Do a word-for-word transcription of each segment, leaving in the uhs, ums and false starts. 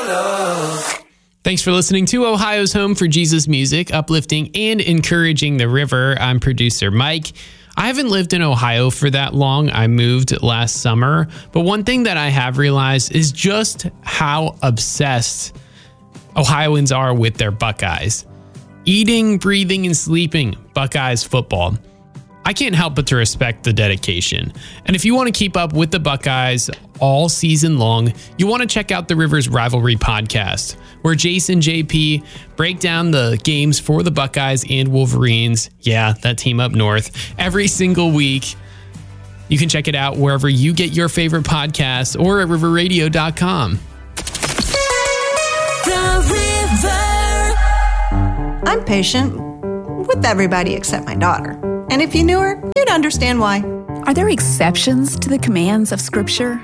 love. Thanks for listening to Ohio's Home for Jesus Music, uplifting and encouraging the river. I'm producer Mike. I haven't lived in Ohio for that long. I moved last summer. But one thing that I have realized is just how obsessed Ohioans are with their Buckeyes. Eating, breathing, and sleeping Buckeyes football. I can't help but to respect the dedication. And if you want to keep up with the Buckeyes all season long, you want to check out the Rivers Rivalry podcast, where Jason J P break down the games for the Buckeyes and Wolverines. Yeah, that team up north every single week. You can check it out wherever you get your favorite podcasts or at river radio dot com. The River. I'm patient with everybody except my daughter. And if you knew her, you'd understand why. Are there exceptions to the commands of Scripture?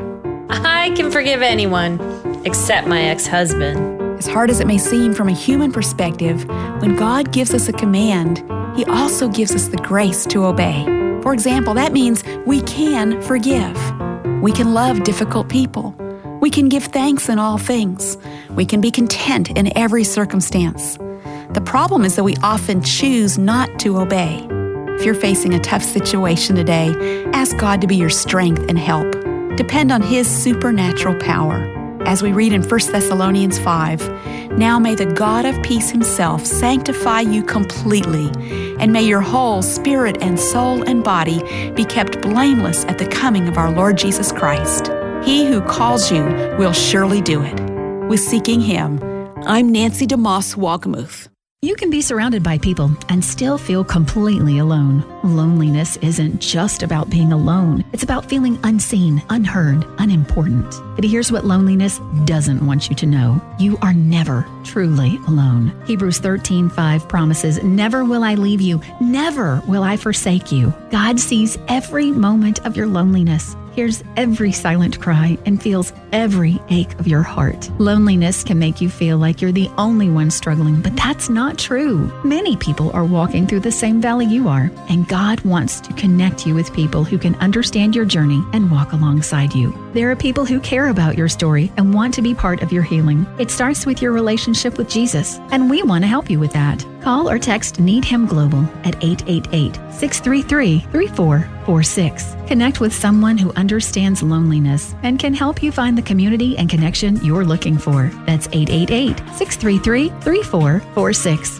I can forgive anyone except my ex-husband. As hard as it may seem from a human perspective, when God gives us a command, He also gives us the grace to obey. For example, that means we can forgive. We can love difficult people. We can give thanks in all things. We can be content in every circumstance. The problem is that we often choose not to obey. If you're facing a tough situation today, ask God to be your strength and help. Depend on His supernatural power. As we read in First Thessalonians five, now may the God of peace Himself sanctify you completely, and may your whole spirit and soul and body be kept blameless at the coming of our Lord Jesus Christ. He who calls you will surely do it. With Seeking Him, I'm Nancy DeMoss Wagamuth. You can be surrounded by people and still feel completely alone. Loneliness isn't just about being alone. It's about feeling unseen, unheard, unimportant. But here's what loneliness doesn't want you to know. You are never truly alone. Hebrews thirteen five promises, never will I leave you, never will I forsake you. God sees every moment of your loneliness, hears every silent cry, and feels every ache of your heart. Loneliness can make you feel like you're the only one struggling, but that's not true. Many people are walking through the same valley you are, and God wants to connect you with people who can understand your journey and walk alongside you. There are people who care about your story and want to be part of your healing. It starts with your relationship with Jesus, and we want to help you with that. Call or text Need Him Global at eight eight eight, six three three, three four four six. Connect with someone who understands loneliness and can help you find the community and connection you're looking for. That's eight eight eight, six three three, three four four six.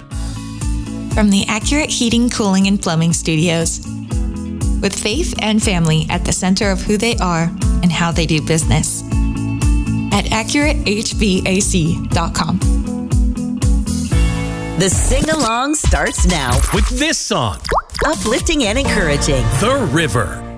From the Accurate Heating, Cooling, and Plumbing Studios. With faith and family at the center of who they are and how they do business. At accurate h v a c dot com. The sing-along starts now With this song, uplifting and encouraging. The River.